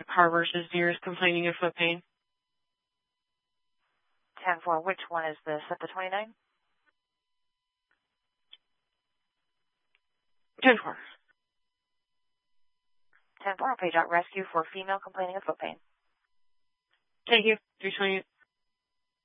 Car versus Deers complaining of foot pain. 10-4, which one is this? At the 29? 10-4. 10-4, I'll page out rescue for female complaining of foot pain. Thank you. 328.